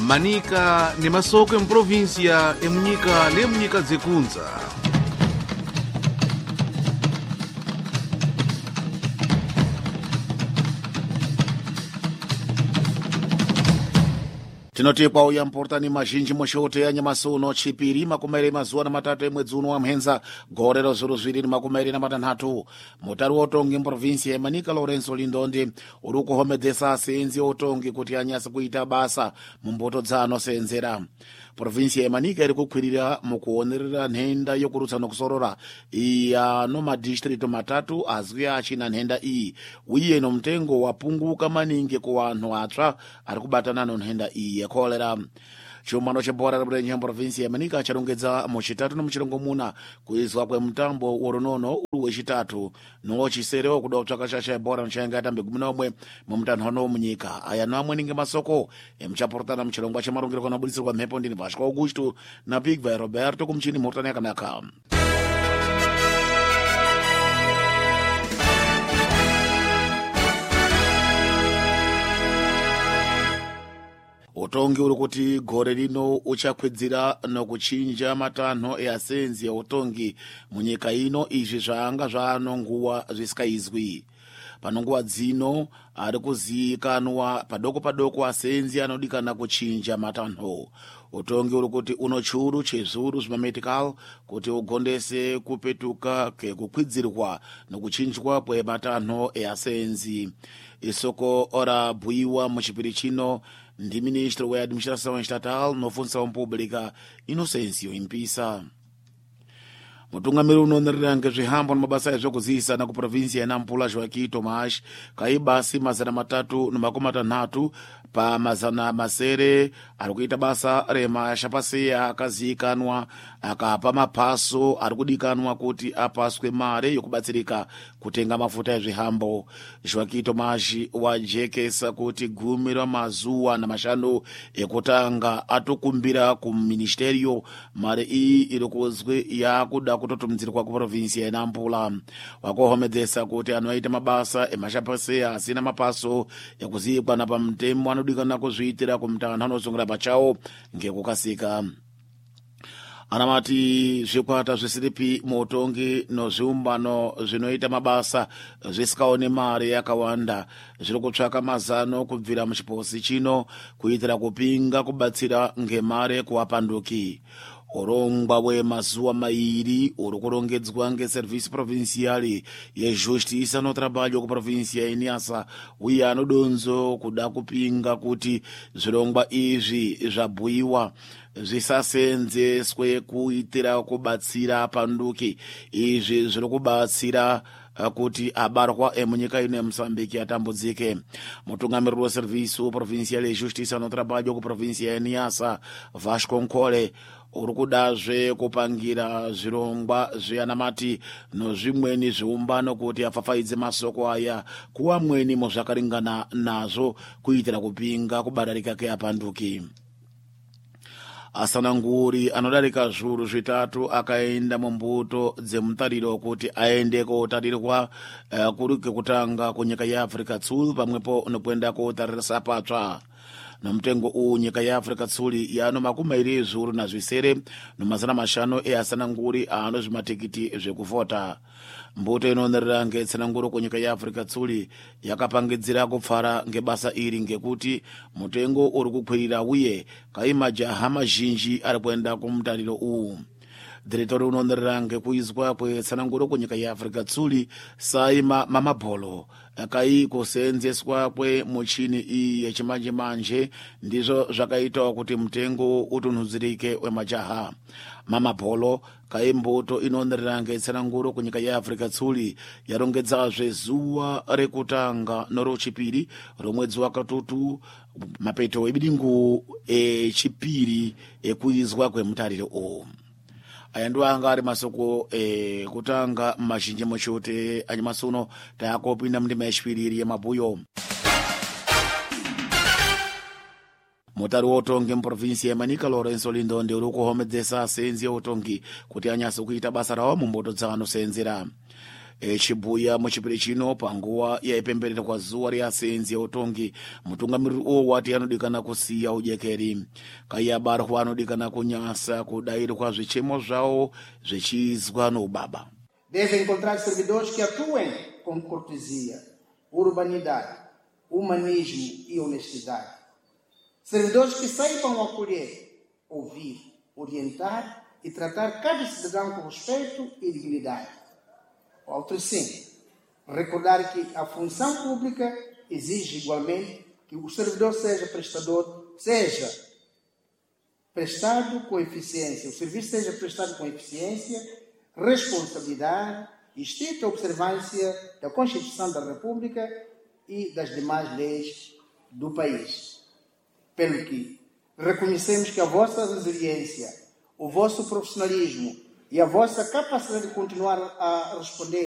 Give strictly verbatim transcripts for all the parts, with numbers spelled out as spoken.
Manika ni masoko em província em munyika le munyika zekunza. Tinotekwa uya mportani mazhinji moshote ya nyamasuno chipiri makumeri mazuwa na matatu emwedzi uno wa mhenza gorero zuru zviri makumeri na matanhatu. Mutari wotongi mprovinsi ya Manika Lorenzo Lindondi uri kuhomedzesa asenzi otongi kuti anyase kuita basa mumboto dzaanosenzera. Provinsi ya Manika iri kukwirira mukuonerera nhenda yokurutsa nokusorora iya no madistrito matatu azwi achina nhenda iyi uye no mtengo wapunguka maningi ku vanhu atsva ari kubatana no nhenda iyi ya kolera. Chumano chebhora reburenje muprovinsi ya Manika charongedza muchitatu nomuchirongo muna kuizwa kwemutambo woronono uri wechitatu nochiserewo kuda kutsvaka shasha yebhora nochainga yatambe gumi nomwe mumutanhano munyika. Aya noamwe ninge masoko emuchaportana muchirongwa chemarongero kanabudisirwa mhepo ndini Vasco Augusto na Big Vai Roberto kumuchini mhortani yakanaka. Utongi uri kuti gore rino uchakwedzera nokuchinja matanho easenzi eutongi munyika ino, izvi zvanga zvano nguva zvisikaizwi. Pano nguva dzino ari kuzivikanwa padoko padoko asenzi anodikana kuchinja matanho. Utongi uri kuti uno churu chezuru zvimametical kuti ugondese kupetuka kekukwidzirwa nokuchinjwa kwematanho easenzi. Isoko ora bhuiwa muchipiri chino ndi ministro wa administração estatal no função pública Inocêncio Impisa. Mutungamiri unonerera ngezvihambo namabasa ezvekuzivisa na kuprovinsi ya Nampula Joaquim Tomás kaibasi mazana matatu namakumi matanhatu pa mazana masere ari kuita basa remashapaseya akazivikanwa akapa mapaso ari kudikanwa kuti apaswe mare yokubatsirika kutenga mafuta ezvihambo. Joaquim Tomás wajekesa kuti gumi ramazuwa na mashanu ekutanga atokumbira kuministerio mare iyi iri kuzwi yakuda kutotumidzirwa kuprovinsi ya Nampula. Wakuhomedzesa kuti anoita mabasa emashapaseya asina mapaso ekuzivikwa na pamutemo anodikana kuzviitira kumutana anosungura pachawo ngekukasika. Anamati zvikwata zvisiripi mutongi nozviumbano zvinoita mabasa zvisikaone mari yakawanda zviri kutsvaka mazano kubvira muchiposi chino kuitira kupinga kubatsira ngemare kuvapanduki. Urongwa wemazuwa mairi uri kurongedzwa ngeservisi provinciale yejustiça no trabalho kuprovinsi ya Niassa uye anodonzo kuda kupinga kuti zvirongwa izvi zvabhuiwa zvisasenzeswe kuitira kubatsira panduki. Izvi zviri kubatsira kuti abarwa emunyika ino yeMozambique atambudzike. Mutungamiriri weservisi provinciale yejustiça no trabalho kuprovinsi ya Niassa Vasco Nkole uri kudazve kupangira zvirongwa zveanamati nozvimweni zviumbano kuti afafaidze masoko aya kuwamweni muzvakaringana nazvo kuitira kupinga kubadarika keapanduki. Asananguri anodarika zviuru zvitatu akaenda mumbuto dzemutariro kuti aende kotarirwa uh, kuri kekutanga kunyika yeAfrica Tsul pamwepo nokuenda kotaririsa patsva. Nomutengo uwu nyika yeAfrica Tsul yano makumi mairi zviuru na zvisere nomazana mashanu easananguri ano zvimatikiti zvekuvhota. Mbuto inonerera ngetsananguro kunyika yeAfrica Tsul yakapangidzira kupfara ngebasa iri ngekuti mutengo uri kukwirira uye kaimajaha mazhinji ari kuenda kumutariro uwu. Diretori unonerera ngekuizwa kwetsananguro kunyika yeAfrica Tsul Saima Mamabholo akai kusenzeswa kwe muchini iyi yechimanje manje ndizvo zvakaita kuti mutengo utunhudzirike wemajaha. Mamabholo kaimbuto inonerera ngetsananguro kunyika yeAfrica Tsul yarongedzazve zuwa rekutanga norochipiri romwedzi wakatutu mapeto ebidingu echipiri ekuizwa kwemutariro uwu. Aya ndo anga ari masoko e, kutanga mazhinji mochote anyamasuno tayakopinda mundima yechipiri yemabhuyo. Mutari wotongi muprovinsi ya Manika Lorenzo Lindondi uri kuhomedzesa asenzi eutongi kuti anyase kuita basa rawo mumboto dzaanosenzera. e, chibuya muchipiri chino panguwa ya ipemberero kwa zuwa rya asenzi ya utongi mutungamiriri uwo wati anodikana kusiya ujekeri kayabarwa anodikana kunyasa kudayirwa zvichemo zvawo zvichizwa noubaba. Devem encontrar servidores que atuem com cortesia, urbanidade, humanismo e honestidade. Servidores que saibam acolher, ouvir, orientar e tratar cada cidadão com respeito e dignidade. Outro sim, recordar que a função pública exige igualmente que o servidor seja prestador, seja prestado com eficiência, o serviço seja prestado com eficiência, responsabilidade e estrita observância da Constituição da República e das demais leis do país. Pelo que reconhecemos que a vossa resiliência, o vosso profissionalismo e a vossa capacidade de continuar a responder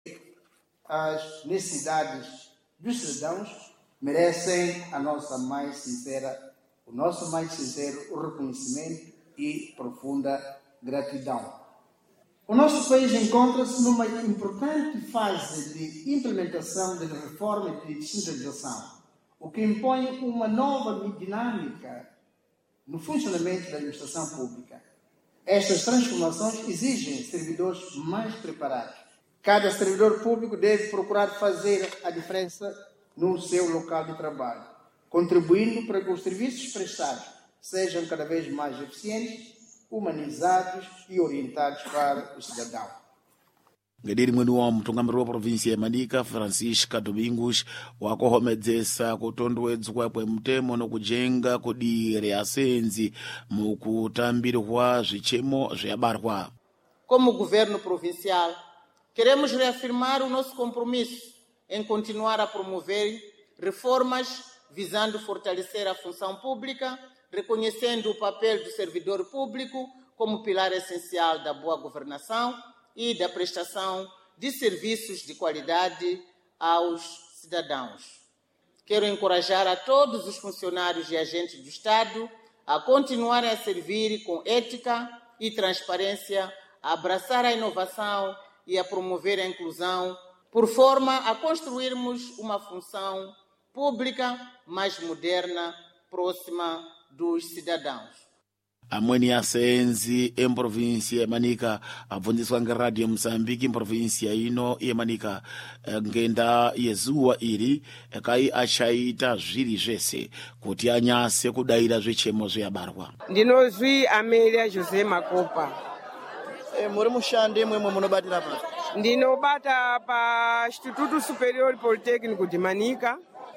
às necessidades dos cidadãos merecem a nossa mais sincera, o nosso mais sincero reconhecimento e profunda gratidão. O nosso país encontra-se numa importante fase de implementação de reforma e de descentralização, o que impõe uma nova dinâmica no funcionamento da administração pública. Estas transformações exigem servidores mais preparados. Cada servidor público deve procurar fazer a diferença no seu local de trabalho, contribuindo para que os serviços prestados sejam cada vez mais eficientes, humanizados e orientados para o cidadão. Ngediri mwini wa mtungamiriri wa provinsi ya Manika Francisca Domingos wakohomedzesa kutondowedzwa kwemutemo nokujenga kudire asenzi mukutambirwa zvichemo zvabarwa. Como governo provincial, queremos reafirmar o nosso compromisso em continuar a promover reformas visando fortalecer a função pública, reconhecendo o papel do servidor público como pilar essencial da boa governação e da prestação de serviços de qualidade aos cidadãos. Quero encorajar a todos os funcionários e agentes do Estado a continuarem a servir com ética e transparência, a abraçar a inovação e a promover a inclusão, por forma a construirmos uma função pública mais moderna, próxima dos cidadãos. Amweni asenzi em província ya Manika abvunziswa ngeradio Mozambique em província ino ya Manika ngenda yezuwa iri kai achaita zviri zvese kuti anyase kudayira zvichemo zvabarwa. Ndinozwi Amelia Jose Makopa. E muri mushande mwemwe munobatira pa? Ndinobata pa Instituto Superior Polytechnico de Manika.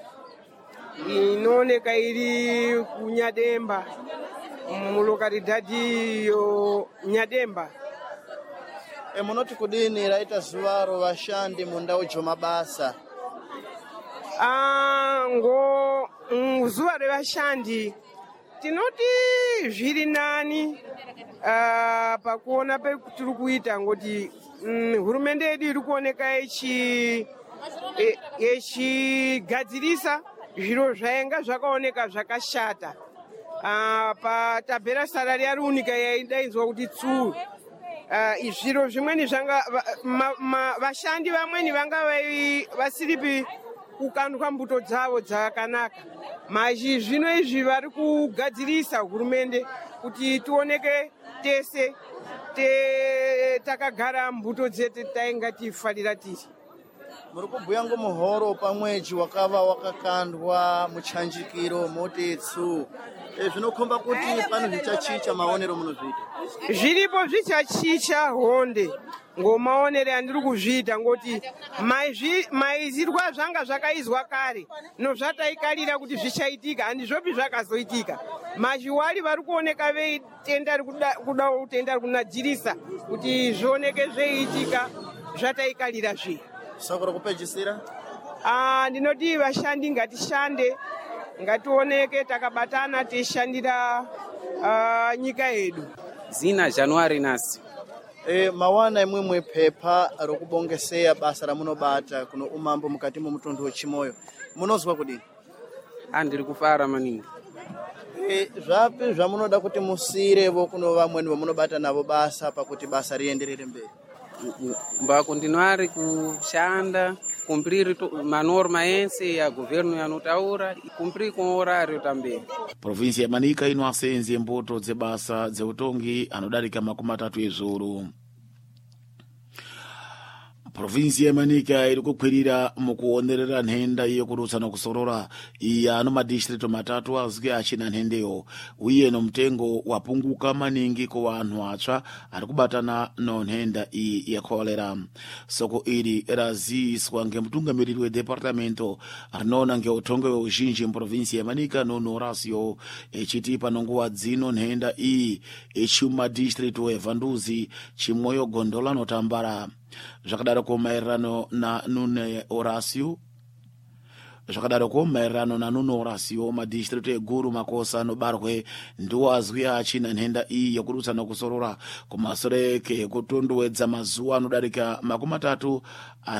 Inooneka iri kunyademba mu localidade yo Nyademba. E munoti kudini raita zuwaro vashandi mundau jomabasa? Ah, ngo mm, zuwa revashandi tinoti zviri nani uh, pakuona petiri kuita ngoti mm, hurumende yedu iri kuoneka ichi ichigadzirisa zviro zvainga zvakaoneka zvakashata. Uh, patabhera salariari unika yaidaidzwa kuti tsuu. Uh, zviro zvimweni zvanga vashandi vamweni vanga vasiripi kukandwa mbuto dzavo dzakanaka. Mazhi zvino izvi vari kugadzirisa hurumende kuti tioneke tese te takagara mbuto dzetu tainga tifarira tiri. Muri kubhuya ngomuhoro pamweji wakava wakakandwa muchanjikiro moti tsuu. E zvinokomba kuti pano zvichachicha maonero munozviita? Zviripo zvichachicha honde ngomaonero andiri kuzviita ngoti maizirwa zvanga zvakaizwa kare nozvataikarira kuti zvichaitika handizvopi zvakazoitika. Mazhiwari vari kuoneka veitenda kuda kutenda kunadzirisa kuti zvioneke zveiitika zvataikarira zve. Soko rokupedzisira? Ah, ndinoti vashandi ngatishande, ngationeke takabatana teishandira uh, nyika yedu. Zina Januari nasi. E mawana imwemwe pepa rokubongeseya basa ramunobata kuno umambo mukati mumutundu wechimoyo. Munozwa kudini? Andiri kufara maningi. E zvapi zvamunoda kuti musirevo kuno vamweni vamunobata navo basa pakuti basa rienderere mberi? mbakontinuare kuxanda, cumprir to- manorma ense ya governo yanotaura, e cumprir com o horário também. provinsi ya manika ino asenzi mbuto dzebasa dzeutongi anodarika makumi atatu ezuru. provinsi ya manika iri kukwirira mukuonerera nhenda yekututsa nokusorora iya madistritu matatu azwi achina nhendeyo uye nomtengo wapunguka maningi ku wanthu atsva ari kubatana no nhenda iyi ya kolera. soko iri raziyiswa ngemtungamiriri wedepartamento rinoona ngeutongo weuzhinji muprovinsi ya manika nono Horacio echiti panonguwa dzino nhenda iyi echuma distritu evanduzi chimoyo gondola notambara. zvakadaroko maererano na nune Horacio zvakadaroko maererano na nuno Horacio madistritu eguru makosa nobarwe ndiwo azwi achina nhenda iyi yekudutsa nokusorora kumashure kekutondowedza mazuwa anodarika makumi atatu asi